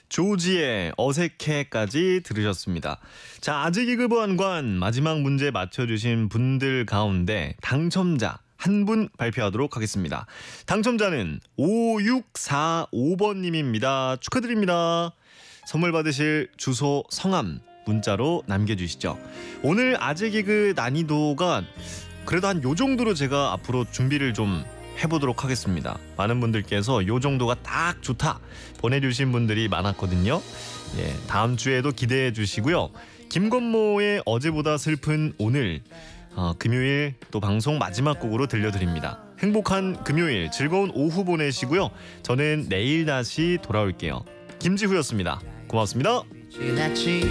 조지의 어색해까지 들으셨습니다. 자, 아재 개그 보안관 마지막 문제 맞춰주신 분들 가운데 당첨자 한 분 발표하도록 하겠습니다. 당첨자는 5645번님입니다. 축하드립니다. 선물 받으실 주소, 성함 문자로 남겨주시죠. 오늘 아재 개그 난이도가 그래도 한 요 정도로 제가 앞으로 준비를 좀 해보도록 하겠습니다. 많은 분들께서 요 정도가 딱 좋다 보내주신 분들이 많았거든요. 예, 다음 주에도 기대해 주시고요. 김건모의 어제보다 슬픈 오늘, 금요일 또 방송 마지막 곡으로 들려드립니다. 행복한 금요일, 즐거운 오후 보내시고요. 저는 내일 다시 돌아올게요. 김지후였습니다. 고맙습니다.